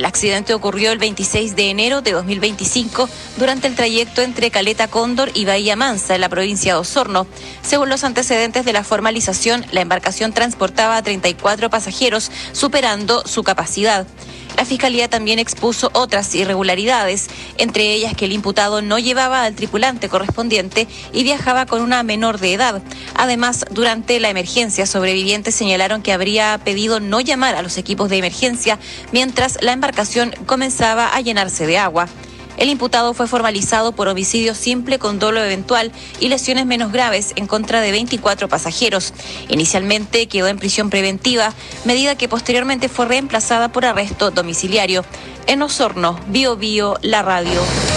El accidente ocurrió el 26 de enero de 2025 durante el trayecto entre Caleta Cóndor y Bahía Mansa en la provincia de Osorno. Según los antecedentes de la formalización, la embarcación transportaba a 34 pasajeros, superando su capacidad. La Fiscalía también expuso otras irregularidades, entre ellas que el imputado no llevaba al tripulante correspondiente y viajaba con una menor de edad. Además, durante la emergencia, sobrevivientes señalaron que habría pedido no llamar a los equipos de emergencia mientras la embarcación comenzaba a llenarse de agua. El imputado fue formalizado por homicidio simple con dolo eventual y lesiones menos graves en contra de 24 pasajeros. Inicialmente quedó en prisión preventiva, medida que posteriormente fue reemplazada por arresto domiciliario. En Osorno, Bio Bio, la radio.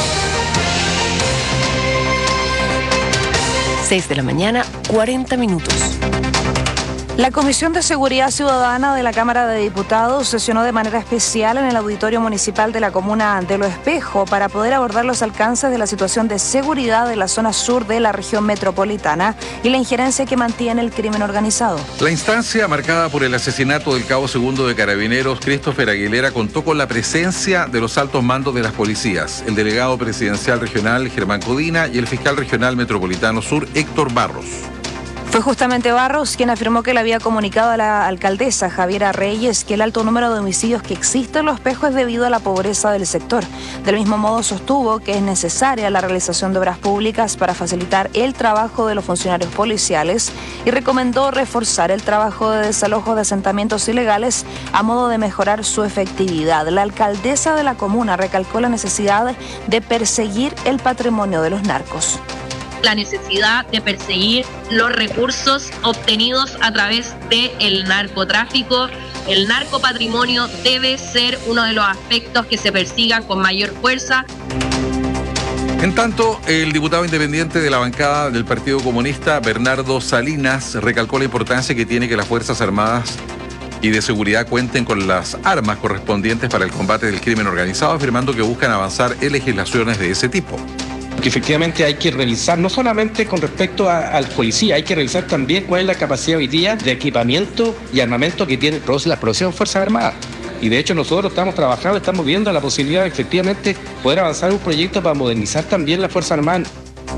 6 de la mañana, 40 minutos. La Comisión de Seguridad Ciudadana de la Cámara de Diputados sesionó de manera especial en el Auditorio Municipal de la Comuna de Lo Espejo para poder abordar los alcances de la situación de seguridad de la zona sur de la región metropolitana y la injerencia que mantiene el crimen organizado. La instancia, marcada por el asesinato del cabo segundo de Carabineros, Christopher Aguilera, contó con la presencia de los altos mandos de las policías, el delegado presidencial regional Germán Codina y el fiscal regional metropolitano sur Héctor Barros. Fue justamente Barros quien afirmó que le había comunicado a la alcaldesa Javiera Reyes que el alto número de homicidios que existe en Lo Espejo es debido a la pobreza del sector. Del mismo modo sostuvo que es necesaria la realización de obras públicas para facilitar el trabajo de los funcionarios policiales y recomendó reforzar el trabajo de desalojo de asentamientos ilegales a modo de mejorar su efectividad. La alcaldesa de la comuna recalcó la necesidad de perseguir el patrimonio de los narcos. La necesidad de perseguir los recursos obtenidos a través del narcotráfico. El narcopatrimonio debe ser uno de los aspectos que se persigan con mayor fuerza. En tanto, el diputado independiente de la bancada del Partido Comunista, Bernardo Salinas, recalcó la importancia que tiene que las Fuerzas Armadas y de seguridad cuenten con las armas correspondientes para el combate del crimen organizado, afirmando que buscan avanzar en legislaciones de ese tipo. Que efectivamente hay que revisar, no solamente con respecto al policía, hay que revisar también cuál es la capacidad hoy día de equipamiento y armamento que tiene la producción de Fuerzas Armadas. Y de hecho nosotros estamos trabajando, estamos viendo la posibilidad de efectivamente poder avanzar un proyecto para modernizar también las Fuerzas Armadas.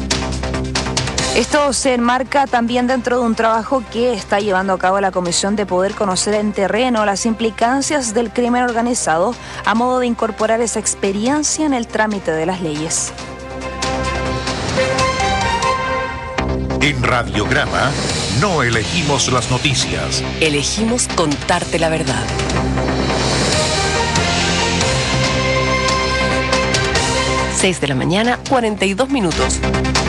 Esto se enmarca también dentro de un trabajo que está llevando a cabo la Comisión de poder conocer en terreno las implicancias del crimen organizado a modo de incorporar esa experiencia en el trámite de las leyes. En Radiograma no elegimos las noticias. Elegimos contarte la verdad. 6 de la mañana, 42 minutos.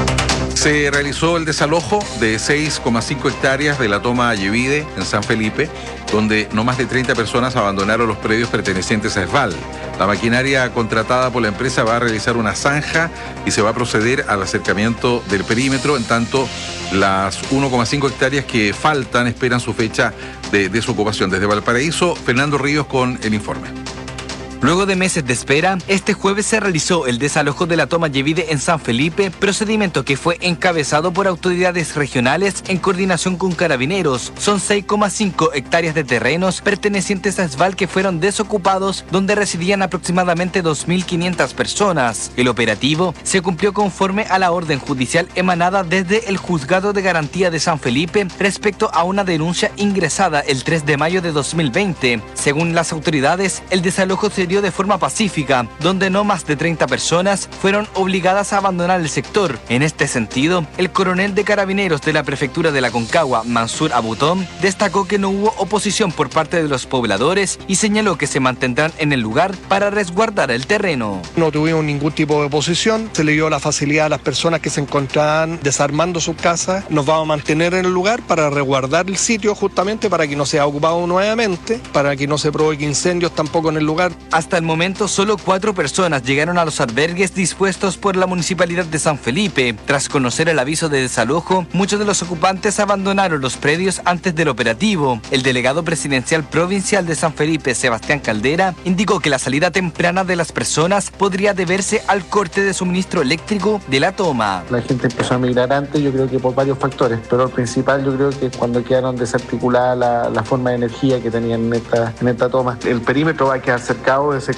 Se realizó el desalojo de 6,5 hectáreas de la toma Ayevide en San Felipe, donde no más de 30 personas abandonaron los predios pertenecientes a ESVAL. La maquinaria contratada por la empresa va a realizar una zanja y se va a proceder al acercamiento del perímetro. En tanto, las 1,5 hectáreas que faltan esperan su fecha de desocupación. Desde Valparaíso, Fernando Ríos con el informe. Luego de meses de espera, este jueves se realizó el desalojo de la toma Ayevide en San Felipe, procedimiento que fue encabezado por autoridades regionales en coordinación con Carabineros. Son 6,5 hectáreas de terrenos pertenecientes a ESVAL que fueron desocupados, donde residían aproximadamente 2.500 personas. El operativo se cumplió conforme a la orden judicial emanada desde el Juzgado de Garantía de San Felipe respecto a una denuncia ingresada el 3 de mayo de 2020. Según las autoridades, el desalojo se dio de forma pacífica, donde no más de 30 personas fueron obligadas a abandonar el sector. En este sentido, el coronel de Carabineros de la Prefectura de la Concagua, Mansur Abutón, destacó que no hubo oposición por parte de los pobladores y señaló que se mantendrán en el lugar para resguardar el terreno. No tuvimos ningún tipo de oposición, se le dio la facilidad a las personas que se encontraban desarmando sus casas. Nos vamos a mantener en el lugar para resguardar el sitio justamente para que no sea ocupado nuevamente, para que no se provoque incendios tampoco en el lugar. Hasta el momento, solo 4 personas llegaron a los albergues dispuestos por la Municipalidad de San Felipe. Tras conocer el aviso de desalojo, muchos de los ocupantes abandonaron los predios antes del operativo. El delegado presidencial provincial de San Felipe, Sebastián Caldera, indicó que la salida temprana de las personas podría deberse al corte de suministro eléctrico de la toma. La gente empezó a migrar antes, yo creo que por varios factores, pero el principal yo creo que es cuando quedaron desarticuladas la forma de energía que tenían en esta toma. El perímetro va a quedar cercado de ese